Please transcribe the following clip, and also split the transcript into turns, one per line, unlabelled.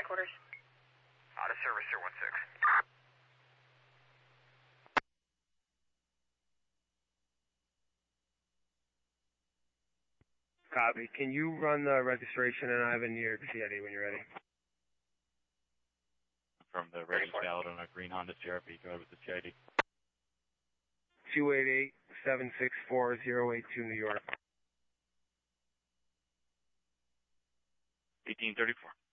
headquarters.
Out of service, sir, 16.
Copy. Can you run the registration and Ivan your CID when you're ready?
From the ready valid on a green Honda CRV, go ahead with the CID.
288-764-082 New York.
1834.